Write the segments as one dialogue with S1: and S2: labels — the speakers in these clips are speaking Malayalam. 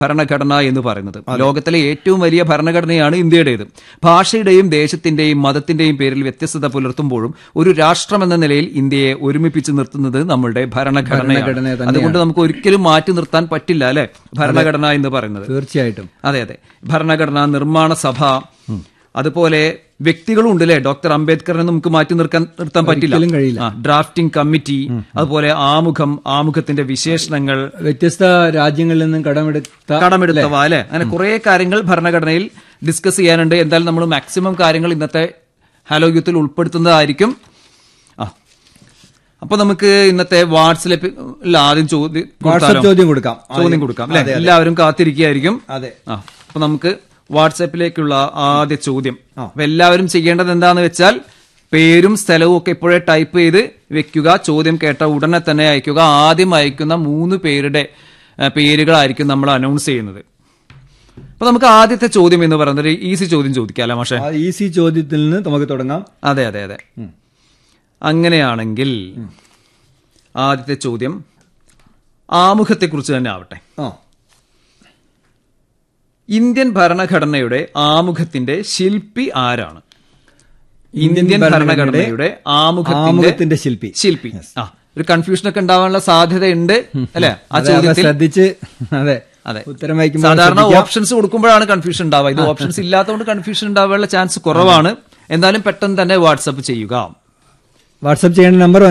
S1: ഭരണഘടന എന്ന് പറയുന്നത്. ലോകത്തിലെ ഏറ്റവും വലിയ ഭരണഘടനയാണ് ഇന്ത്യയുടേത്. ഭാഷയുടെയും ദേശത്തിന്റെയും മതത്തിന്റെയും പേരിൽ വ്യത്യസ്തത പുലർത്തുമ്പോഴും ഒരു രാഷ്ട്രം എന്ന നിലയിൽ ഇന്ത്യയെ ഒരുമിപ്പിച്ച് നിർത്തുന്നത് നമ്മളുടെ ഭരണഘടനയാണ്. അതുകൊണ്ട് നമുക്ക് ഒരിക്കലും മാറ്റി നിർത്താൻ പറ്റില്ല അല്ലെ ഭരണഘടന എന്ന് പറയുന്നത്.
S2: തീർച്ചയായിട്ടും.
S1: അതെ അതെ. ഭരണഘടന, നിർമ്മാണ സഭ, അതുപോലെ വ്യക്തികളും ഉണ്ട് അല്ലെ. ഡോക്ടർ അംബേദ്കറിനെ നമുക്ക് മാറ്റി നിർത്താൻ പറ്റില്ല. ഡ്രാഫ്റ്റിംഗ് കമ്മിറ്റി, അതുപോലെ ആമുഖം, ആമുഖത്തിന്റെ വിശേഷണങ്ങൾ,
S2: വ്യത്യസ്ത രാജ്യങ്ങളിൽ നിന്നും
S1: കടമെടുത്തവ അല്ലെ. അങ്ങനെ കുറെ കാര്യങ്ങൾ ഭരണഘടനയിൽ ഡിസ്കസ് ചെയ്യാനുണ്ട്. എന്തായാലും നമ്മൾ മാക്സിമം കാര്യങ്ങൾ ഇന്നത്തെ ഹലോ യൂത്തിൽ ഉൾപ്പെടുത്തുന്നതായിരിക്കും. അപ്പൊ നമുക്ക് ഇന്നത്തെ വാട്സ്ആപ്പിൽ ആദ്യം ചോദ്യം കൊടുക്കാം അല്ലെ. എല്ലാവരും കാത്തിരിക്കുകയായിരിക്കും. അപ്പൊ നമുക്ക് വാട്സാപ്പിലേക്കുള്ള ആദ്യ ചോദ്യം. അപ്പൊ എല്ലാവരും ചെയ്യേണ്ടത് എന്താന്ന് വെച്ചാൽ പേരും സ്ഥലവും ഒക്കെ ഇപ്പോഴേ ടൈപ്പ് ചെയ്ത് വെക്കുക. ചോദ്യം കേട്ട ഉടനെ തന്നെ അയക്കുക. ആദ്യം അയക്കുന്ന 3 പേരുടെ പേരുകളായിരിക്കും നമ്മൾ അനൗൺസ് ചെയ്യുന്നത്. അപ്പൊ നമുക്ക് ആദ്യത്തെ ചോദ്യം എന്ന് പറയുന്നത് ഈസി ചോദ്യം ചോദിക്കാമല്ലോ മാഷെ.
S2: ഈസി ചോദ്യത്തിൽ നിന്ന് നമുക്ക് തുടങ്ങാം.
S1: അതെ അതെ അതെ. അങ്ങനെയാണെങ്കിൽ ആദ്യത്തെ ചോദ്യം ആമുഖത്തെക്കുറിച്ച് തന്നെ ആവട്ടെ. ഇന്ത്യൻ ഭരണഘടനയുടെ ആമുഖത്തിന്റെ ശില്പി ആരാണ്? ഇന്ത്യൻ ഭരണഘടനയുടെ ആമുഖത്തിന്റെ ശില്പി. ഒരു കൺഫ്യൂഷനൊക്കെ ഉണ്ടാവാനുള്ള സാധ്യതയുണ്ട് അല്ലെ ആ ചോദ്യത്തിൽ.
S2: ശ്രദ്ധിച്ച് അതെ
S1: ഉത്തരം വായിക്കുമ്പോൾ സാധാരണ ഓപ്ഷൻസ് കൊടുക്കുമ്പോഴാണ് കൺഫ്യൂഷൻ ഉണ്ടാവുക. ഇത് ഓപ്ഷൻസ് ഇല്ലാത്തതുകൊണ്ട് കൺഫ്യൂഷൻ ഉണ്ടാവാനുള്ള ചാൻസ് കുറവാണ്. എന്നാലും പെട്ടെന്ന് തന്നെ വാട്സപ്പ് ചെയ്യുക.
S2: വാട്സപ്പ് ചെയ്യേണ്ട നമ്പർ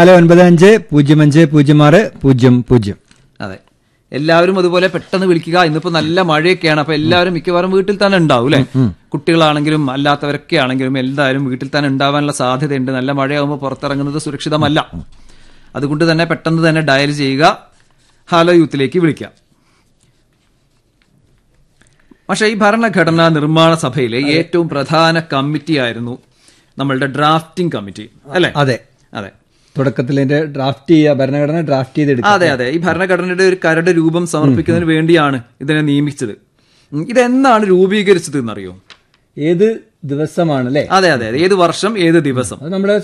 S2: 9495050600.
S1: അതെ. എല്ലാവരും അതുപോലെ പെട്ടെന്ന് വിളിക്കുക. ഇന്നിപ്പോ നല്ല മഴയൊക്കെയാണ്. അപ്പൊ എല്ലാവരും മിക്കവാറും വീട്ടിൽ തന്നെ ഉണ്ടാവും അല്ലെ. കുട്ടികളാണെങ്കിലും അല്ലാത്തവരൊക്കെ ആണെങ്കിലും എല്ലാവരും വീട്ടിൽ തന്നെ ഉണ്ടാവാനുള്ള സാധ്യതയുണ്ട്. നല്ല മഴയാകുമ്പോൾ പുറത്തിറങ്ങുന്നത് സുരക്ഷിതമല്ല. അതുകൊണ്ട് തന്നെ പെട്ടെന്ന് തന്നെ ഡയൽ ചെയ്യുക. ഹലോ യൂത്തിലേക്ക് വിളിക്കാം. പക്ഷേ ഈ ഭരണഘടനാ നിർമ്മാണ സഭയിലെ ഏറ്റവും പ്രധാന കമ്മിറ്റി ആയിരുന്നു നമ്മളുടെ ഡ്രാഫ്റ്റിംഗ് കമ്മിറ്റി അല്ലെ.
S2: അതെ അതെ. തുടക്കത്തിൽ ഭരണഘടന ഡ്രാഫ്റ്റ് ചെയ്തെടുക്കുക.
S1: അതെ അതെ. ഈ ഭരണഘടനയുടെ ഒരു കരട് രൂപം സമർപ്പിക്കുന്നതിന് വേണ്ടിയാണ് ഇതിനെ നിയമിച്ചത്. ഇതെന്നാണ് രൂപീകരിച്ചത് എന്നറിയോ?
S2: ഏത് ദിവസമാണ് അല്ലെ?
S1: അതെ അതെ. ഏത് വർഷം, ഏത് ദിവസം?
S2: അത് നമ്മുടെ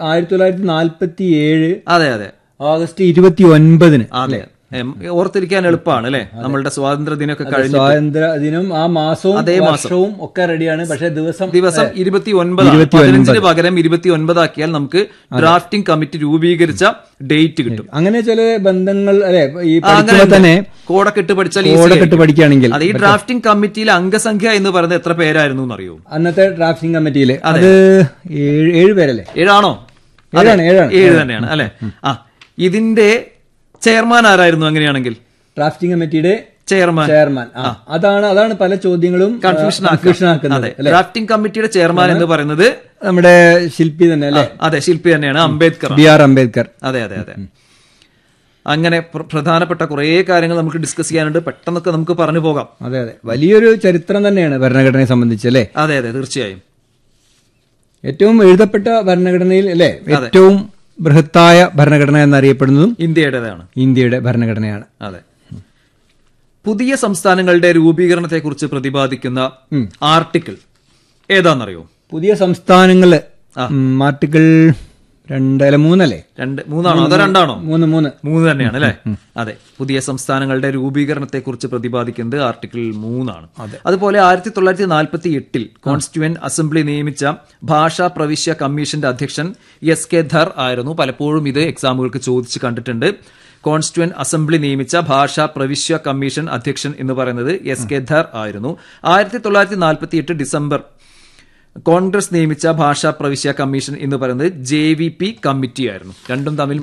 S2: 1947
S1: അതെ അതെ
S2: ഓഗസ്റ്റ് 29.
S1: അതെ. ഓർത്തിരിക്കാൻ എളുപ്പമാണ് അല്ലെ. നമ്മളുടെ സ്വാതന്ത്ര്യ ദിനമൊക്കെ കഴിഞ്ഞു.
S2: സ്വാതന്ത്ര്യ ദിനം ആ മാസവും അതേ വർഷവും ഒക്കെ റെഡിയാണ്. പക്ഷെ ദിവസം
S1: 29 പകരം 29 ആക്കിയാൽ നമുക്ക് ഡ്രാഫ്റ്റിംഗ് കമ്മിറ്റി രൂപീകരിച്ച ഡേറ്റ് കിട്ടും.
S2: അങ്ങനെ ചില ബന്ധങ്ങൾ അല്ലെ ഈ തന്നെ
S1: കോടക്കെട്ട് പഠിച്ചാൽ
S2: പഠിക്കുകയാണെങ്കിൽ.
S1: അതെ. ഈ ഡ്രാഫ്റ്റിംഗ് കമ്മിറ്റിയിലെ അംഗസംഖ്യ എന്ന് പറയുന്നത് എത്ര പേരായിരുന്നു എന്നറിയോ?
S2: അന്നത്തെ ഡ്രാഫ്റ്റിംഗ് കമ്മിറ്റിയില് അത് 7 പേരല്ലേ?
S1: 7 ആണോ? 7 തന്നെയാണ് അല്ലെ. ഇതിന്റെ ചെയർമാൻ ആരായിരുന്നു അങ്ങനെയാണെങ്കിൽ?
S2: ഡ്രാഫ്റ്റിംഗ് കമ്മിറ്റിയുടെ
S1: ചെയർമാൻ.
S2: അതാണ് പല ചോദ്യങ്ങളും കൺഫ്യൂഷൻ ആക്കുന്നത്.
S1: ഡ്രാഫ്റ്റിംഗ് കമ്മിറ്റിയുടെ ചെയർമാൻ എന്ന് പറയുന്നത്
S2: നമ്മുടെ ശില്പി തന്നെ അല്ലെ?
S1: അതെ, ശില്പി തന്നെയാണ്. അംബേദ്കർ,
S2: BR അംബേദ്കർ.
S1: അതെ അതെ അതെ. അങ്ങനെ പ്രധാനപ്പെട്ട കുറെ കാര്യങ്ങൾ നമുക്ക് ഡിസ്കസ് ചെയ്യാനുണ്ട്. പെട്ടെന്നൊക്കെ നമുക്ക് പറഞ്ഞു പോകാം.
S2: അതെ അതെ. വലിയൊരു ചരിത്രം തന്നെയാണ് ഭരണഘടനയെ സംബന്ധിച്ച് അല്ലെ?
S1: അതെ അതെ, തീർച്ചയായും.
S2: ഏറ്റവും എഴുതപ്പെട്ട ഭരണഘടനയിൽ അല്ലെ ഏറ്റവും ബൃഹത്തായ ഭരണഘടന എന്നറിയപ്പെടുന്നതും ഇന്ത്യയുടെ ഭരണഘടനയാണ്.
S1: അതെ. പുതിയ സംസ്ഥാനങ്ങളുടെ രൂപീകരണത്തെക്കുറിച്ച് പ്രതിപാദിക്കുന്ന ആർട്ടിക്കിൾ ഏതാണെന്നറിയോ?
S2: പുതിയ സംസ്ഥാനങ്ങള് ആർട്ടിക്കിൾ 3
S1: മൂന്നാണോ അതോ 2 ആണോ?
S2: 3
S1: തന്നെയാണ് അല്ലെ. അതെ. പുതിയ സംസ്ഥാനങ്ങളുടെ രൂപീകരണത്തെക്കുറിച്ച് പ്രതിപാദിക്കുന്നത് ആർട്ടിക്കിൾ 3 ആണ്. അതുപോലെ 1948 കോൺസ്റ്റിറ്റ്യൂവന്റ് അസംബ്ലി നിയമിച്ച ഭാഷാ പ്രവിശ്യ കമ്മീഷന്റെ അധ്യക്ഷൻ SK ധർ ആയിരുന്നു. പലപ്പോഴും ഇത് എക്സാമുകൾക്ക് ചോദിച്ചു കണ്ടിട്ടുണ്ട്. കോൺസ്റ്റിറ്റ്യൂവന്റ് അസംബ്ലി നിയമിച്ച ഭാഷാ പ്രവിശ്യ കമ്മീഷൻ അധ്യക്ഷൻ എന്ന് പറയുന്നത് SK ധർ ആയിരുന്നു. 1948 ഡിസംബർ കോൺഗ്രസ് നിയമിച്ച ഭാഷാ പ്രവിശ്യ കമ്മീഷൻ എന്ന് പറയുന്നത് JVP കമ്മിറ്റി ആയിരുന്നു. രണ്ടും തമ്മിൽ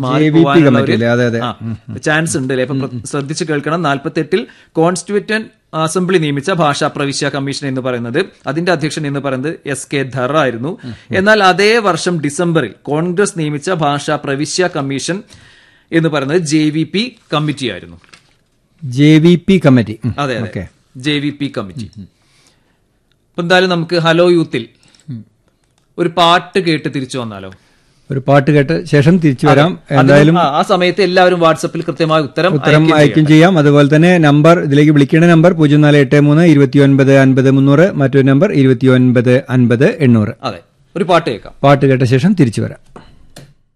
S1: ചാൻസ് ഉണ്ട് അല്ലെ. അപ്പൊ ശ്രദ്ധിച്ചു കേൾക്കണം. 48 കോൺസ്റ്റിറ്റ്യൂവന്റ് അസംബ്ലി നിയമിച്ച ഭാഷാ പ്രവിശ്യ കമ്മീഷൻ എന്ന് പറയുന്നത് അതിന്റെ അധ്യക്ഷൻ എന്ന് പറയുന്നത് SK ധർ ആയിരുന്നു. എന്നാൽ അതേ വർഷം ഡിസംബറിൽ കോൺഗ്രസ് നിയമിച്ച ഭാഷാ പ്രവിശ്യ കമ്മീഷൻ എന്ന് പറയുന്നത് JVP കമ്മിറ്റി ആയിരുന്നു.
S2: JVP committee.
S1: അതെ അതെ, JVP കമ്മിറ്റി. അപ്പൊ എന്തായാലും നമുക്ക് ഹലോ യൂത്തിൽ ഒരു പാട്ട് കേട്ട് തിരിച്ചു വന്നാലോ?
S2: ഒരു പാട്ട് കേട്ട് ശേഷം തിരിച്ചു വരാം. എന്തായാലും
S1: ആ സമയത്ത് എല്ലാവരും വാട്സപ്പിൽ കൃത്യമായ ഉത്തരം
S2: അയക്കും ചെയ്യാം. അതുപോലെ തന്നെ നമ്പർ, ഇതിലേക്ക് വിളിക്കേണ്ട നമ്പർ 04832950 മറ്റൊരു നമ്പർ 2950 800.
S1: അതെ. ഒരു പാട്ട് കേൾക്കാം.
S2: പാട്ട് കേട്ട ശേഷം തിരിച്ചു വരാം.